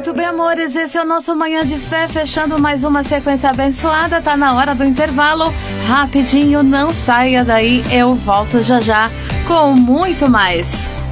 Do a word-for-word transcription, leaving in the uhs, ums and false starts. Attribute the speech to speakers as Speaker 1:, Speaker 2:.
Speaker 1: Muito bem, amores, esse é o nosso Manhã de Fé, fechando mais uma sequência abençoada. Tá na hora do intervalo, rapidinho, não saia daí, eu volto já já com muito mais.